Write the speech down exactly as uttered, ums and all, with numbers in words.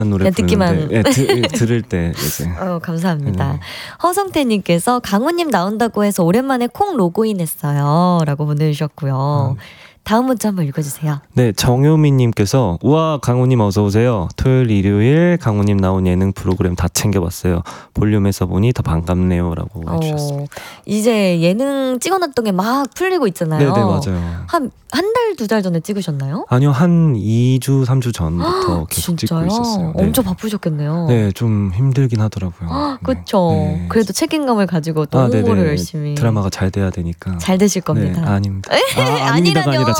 노래 그냥 듣기만. 부르는데 예, 드, 예, 들을 때 이제 어, 감사합니다. 네. 허성태님께서 강우님 나온다고 해서 오랜만에 콩 로그인했어요 라고 보내주셨고요. 아, 다음 문자 한번 읽어주세요. 네, 정효민님께서 우와 강우님 어서 오세요. 토요일 일요일 강우님 나온 예능 프로그램 다 챙겨봤어요. 볼륨에서 보니 더 반갑네요라고 어, 해주셨습니다. 이제 예능 찍어놨던 게 막 풀리고 있잖아요. 네네 맞아요. 한 한 달 두 달 전에 찍으셨나요? 아니요 한 이 주 삼 주 전부터 계속 진짜요? 찍고 있었어요. 네. 엄청 바쁘셨겠네요. 네, 좀 힘들긴 하더라고요. 아, 네. 그쵸. 네. 그래도 책임감을 가지고 또 아, 홍보를 네네. 열심히. 드라마가 잘 돼야 되니까. 잘 되실 겁니다. 네, 아닙니다. 아, 아니라뇨. 아닙니다가 아니라